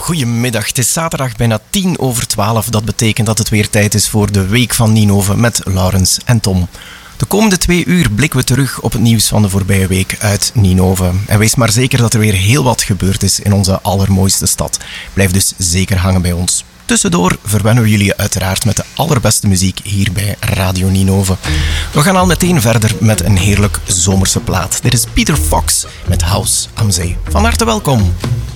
goedemiddag. Het is zaterdag bijna 11:10. Dat betekent dat het weer tijd is voor de Week van Ninove met Laurens en Tom. De komende 2 uur blikken we terug op het nieuws van de voorbije week uit Ninove. En wees maar zeker dat er weer heel wat gebeurd is in onze allermooiste stad. Blijf dus zeker hangen bij ons. Tussendoor verwennen we jullie uiteraard met de allerbeste muziek hier bij Radio Ninove. We gaan al meteen verder met een heerlijk zomerse plaat. Dit is Peter Fox met House am Zee. Van harte welkom.